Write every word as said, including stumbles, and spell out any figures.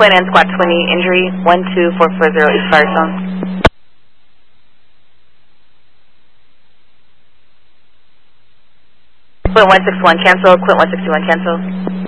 Quinn and Squad twenty, injury one two four four zero East Firestone. Quinn one six one cancel, Quinn one sixty-one cancel.